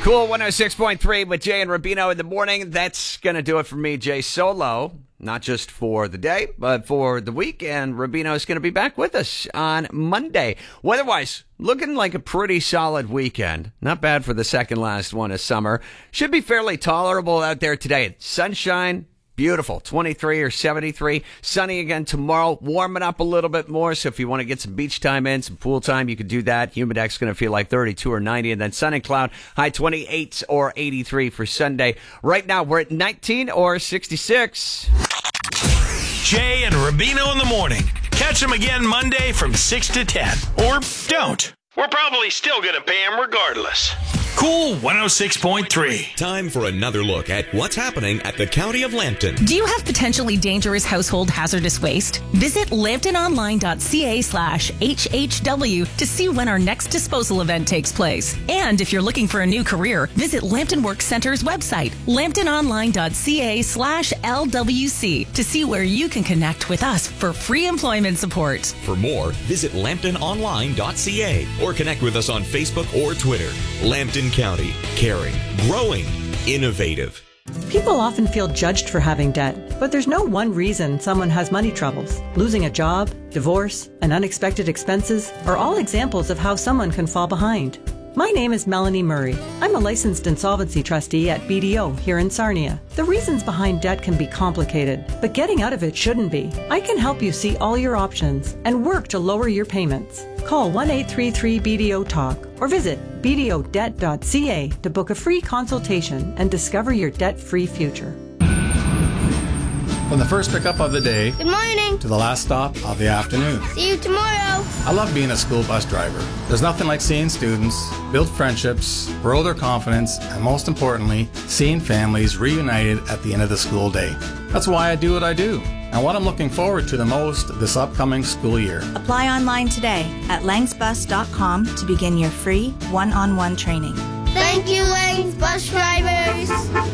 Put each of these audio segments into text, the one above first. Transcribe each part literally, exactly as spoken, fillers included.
Cool one oh six point three with Jay and Rubino in the morning. That's going to do it for me, Jay Solo. Not just for the day, but for the week. And Rubino is going to be back with us on Monday. Weather-wise, looking like a pretty solid weekend. Not bad for the second last one of summer. Should be fairly tolerable out there today. Sunshine. Beautiful. twenty-three or seventy-three. Sunny again tomorrow. Warming up a little bit more. So if you want to get some beach time in, some pool time, you can do that. Humidex going to feel like thirty-two or ninety. And then sun and cloud, high twenty-eight or eighty-three for Sunday. Right now, we're at nineteen or sixty-six. Jay and Rubino in the morning. Catch them again Monday from six to ten. Or don't. We're probably still going to pay them regardless. Cool one oh six point three. Time for another look at what's happening at the County of Lambton. Do you have potentially dangerous household hazardous waste? Visit lambtononline.ca slash HHW to see when our next disposal event takes place. And if you're looking for a new career, visit Lambton Work Center's website, lambtononline.ca slash LWC to see where you can connect with us for free employment support. For more, visit lambtononline dot c a or connect with us on Facebook or Twitter. Lambton County, caring, growing, innovative. People often feel judged for having debt, but there's no one reason someone has money troubles. Losing a job, divorce, and unexpected expenses are all examples of how someone can fall behind. My name is Melanie Murray. I'm a licensed insolvency trustee at B D O here in Sarnia. The reasons behind debt can be complicated, but getting out of it shouldn't be. I can help you see all your options and work to lower your payments. Call one eight three three B D O talk or visit b d o debt dot c a to book a free consultation and discover your debt-free future. From the first pickup of the day Good morning. to the last stop of the afternoon. See you tomorrow. I love being a school bus driver. There's nothing like seeing students build friendships, grow their confidence, and most importantly, seeing families reunited at the end of the school day. That's why I do what I do, and what I'm looking forward to the most this upcoming school year. Apply online today at langs bus dot com to begin your free one-on-one training. Thank you, Langs Bus Drivers.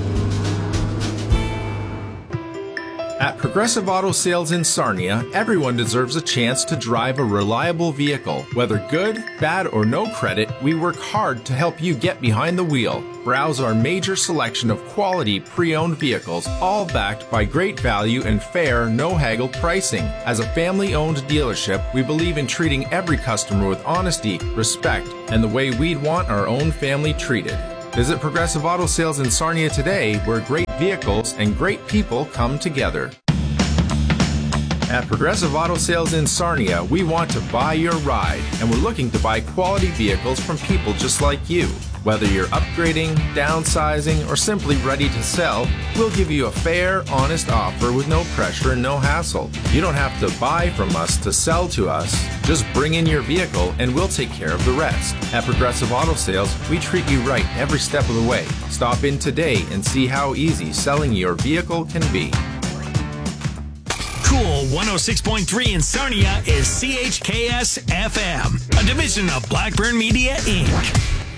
At Progressive Auto Sales in Sarnia, everyone deserves a chance to drive a reliable vehicle. Whether good, bad, or no credit, we work hard to help you get behind the wheel. Browse our major selection of quality pre-owned vehicles, all backed by great value and fair, no-haggle pricing. As a family-owned dealership, we believe in treating every customer with honesty, respect, and the way we'd want our own family treated. Visit Progressive Auto Sales in Sarnia today, where great vehicles and great people come together. At Progressive Auto Sales in Sarnia, we want to buy your ride, and we're looking to buy quality vehicles from people just like you. Whether you're upgrading, downsizing, or simply ready to sell, we'll give you a fair, honest offer with no pressure and no hassle. You don't have to buy from us to sell to us. Just bring in your vehicle and we'll take care of the rest. At Progressive Auto Sales, we treat you right every step of the way. Stop in today and see how easy selling your vehicle can be. Cool one oh six point three in Sarnia is C H K S F M, a division of Blackburn Media, Incorporated.